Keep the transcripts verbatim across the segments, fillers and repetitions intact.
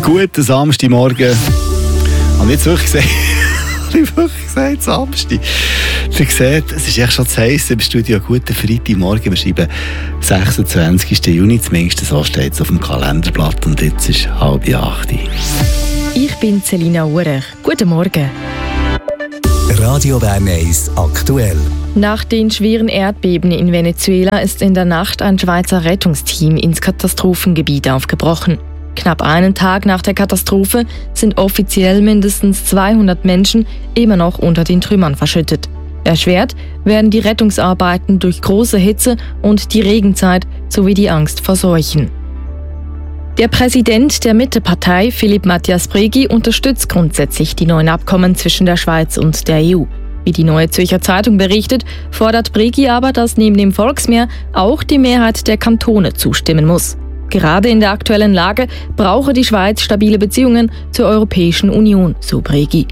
Guten Samstagmorgen. Habe ich jetzt wirklich gesagt? Habe ich wirklich gesagt, Samstag? Ihr seht, es ist echt schon zu heiß im Studio. Guten Freitagmorgen. Wir schreiben sechsundzwanzigsten Juni, zumindest so steht es auf dem Kalenderblatt. Und jetzt ist halb acht. Ich bin Selina Urech. Guten Morgen. Radio Bern eins aktuell. Nach den schweren Erdbeben in Venezuela ist in der Nacht ein Schweizer Rettungsteam ins Katastrophengebiet aufgebrochen. Knapp einen Tag nach der Katastrophe sind offiziell mindestens zweihundert Menschen immer noch unter den Trümmern verschüttet. Erschwert werden die Rettungsarbeiten durch große Hitze und die Regenzeit sowie die Angst vor Seuchen. Der Präsident der Mittepartei, Philippe Matthias Bregui, unterstützt grundsätzlich die neuen Abkommen zwischen der Schweiz und der E U. Wie die Neue Zürcher Zeitung berichtet, fordert Bregui aber, dass neben dem Volksmehr auch die Mehrheit der Kantone zustimmen muss. Gerade in der aktuellen Lage brauche die Schweiz stabile Beziehungen zur Europäischen Union, so Bregui.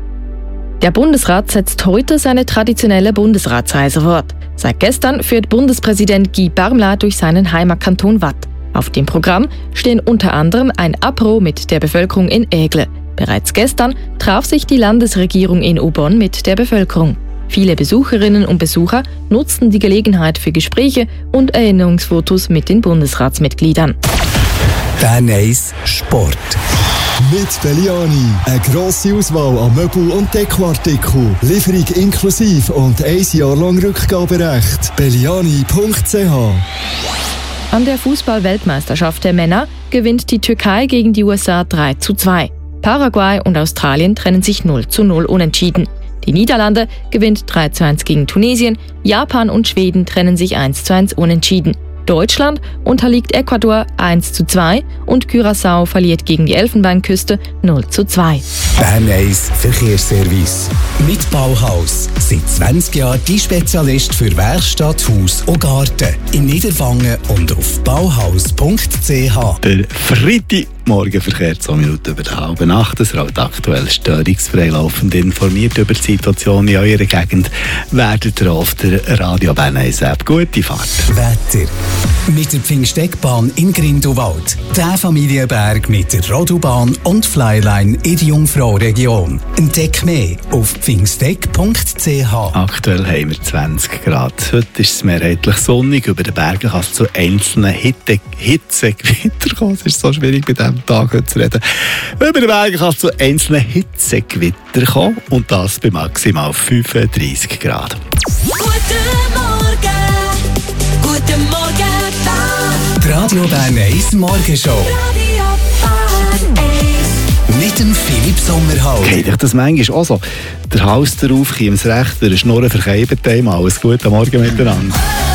Der Bundesrat setzt heute seine traditionelle Bundesratsreise fort. Seit gestern führt Bundespräsident Guy Parmelin durch seinen Heimatkanton Waadt. Auf dem Programm stehen unter anderem ein Apéro mit der Bevölkerung in Aigle. Bereits gestern traf sich die Landesregierung in Aubonne mit der Bevölkerung. Viele Besucherinnen und Besucher nutzten die Gelegenheit für Gespräche und Erinnerungsfotos mit den Bundesratsmitgliedern. Bern eins Sport. Mit Belliani. Eine grosse Auswahl an Möbel- und Dekoartikeln. Lieferung inklusive und ein Jahr lang Rückgaberecht. belliani punkt c h. An der Fußball-Weltmeisterschaft der Männer gewinnt die Türkei gegen die U S A drei zu zwei. Paraguay und Australien trennen sich null zu null unentschieden. Die Niederlande gewinnt drei zu eins gegen Tunesien, Japan und Schweden trennen sich eins zu eins unentschieden. Deutschland unterliegt Ecuador eins zu zwei und Curaçao verliert gegen die Elfenbeinküste null zu zwei. Bern eins Verkehrsservice. Mit Bauhaus. Seit zwanzig Jahren die Spezialist für Werkstatt, Haus und Garten. In Niederwangen und auf bauhaus punkt c h. Der Freitagmorgenverkehr, zwei Minuten über die halbe Nacht. Das Rad aktuell störungsfrei laufend informiert über die Situation in eurer Gegend. Werdet ihr auf der Radio Bern eins App. Gute Fahrt. Wetter. Mit der Pfingsteckbahn in Grindelwald. Der Familienberg mit der Rodobahn und Flyline in die Jungfrau-Region. Entdeck mehr auf pfingsteck punkt c h. Aktuell haben wir zwanzig Grad. Heute ist es mehrheitlich sonnig. Über den Bergen kann es zu einzelnen Hitte- Hitzegewitter kommen. Es ist so schwierig, bei diesem Tag heute zu reden. Über den Bergen kann es zu einzelnen Hitzegewitter kommen. Und das bei maximal fünfunddreissig Grad. Guten Morgen, guten Morgen, Bern. Die Radio Bern eins Morgenshow. Radio Bern eins. Mit dem Philipp Sommerhall. Geht euch das manchmal auch so? Der Hals darauf, kommt es recht, der Schnurren verkeibt einmal. Alles Gute Morgen miteinander.